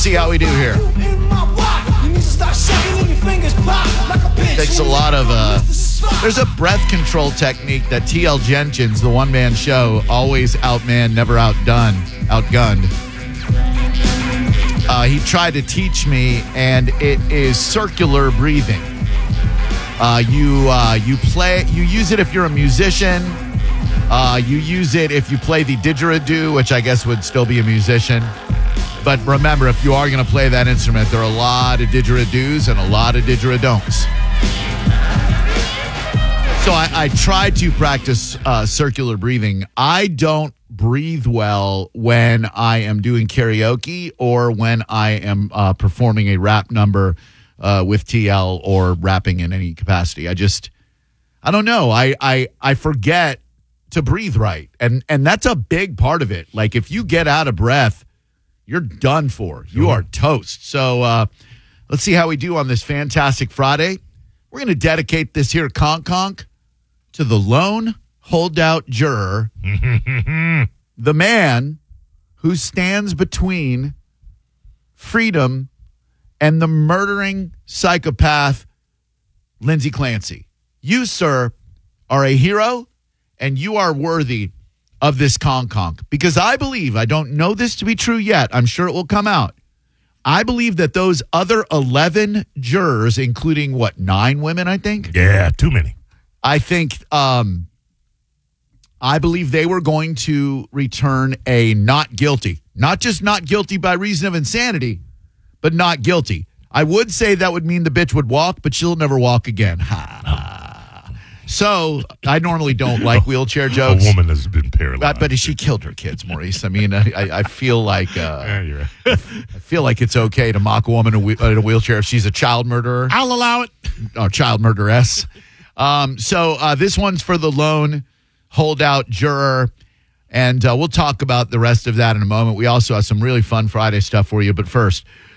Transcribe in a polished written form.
Let's see how we do here. Takes a lot of, there's a breath control technique that T.L. Jenkins, the one-man show, always outman, never outgunned. He tried to teach me, and it is circular breathing. You use it if you're a musician. You use it if you play the didgeridoo, which I guess would still be a musician. But remember, if you are going to play that instrument, there are a lot of didgeridoos and a lot of didgeridon'ts. So I try to practice circular breathing. I don't breathe well when I am doing karaoke or when I am performing a rap number with TL or rapping in any capacity. I don't know. I forget to breathe right. And that's a big part of it. Like if you get out of breath, you're done for. You are toast. So let's see how we do on this fantastic Friday. We're going to dedicate this here conk to the lone holdout juror, the man who stands between freedom and the murdering psychopath, Lindsay Clancy. You, sir, are a hero, and you are worthy of this conk, because I believe, I don't know this to be true yet, I'm sure it will come out. I believe that those other 11 jurors, including, 9 women, I think? Yeah, too many. I think, I believe they were going to return a not guilty. Not just not guilty by reason of insanity, but not guilty. I would say that would mean the bitch would walk, but she'll never walk again. Ha, ha. So I normally don't like wheelchair jokes. A woman has been paralyzed. But she killed her kids, Maurice. I mean, I feel like Yeah, you're right. I feel like it's okay to mock a woman in a wheelchair if she's a child murderer. I'll allow it. Or child murderess. So this one's for the lone holdout juror, and we'll talk about the rest of that in a moment. We also have some really fun Friday stuff for you. But first,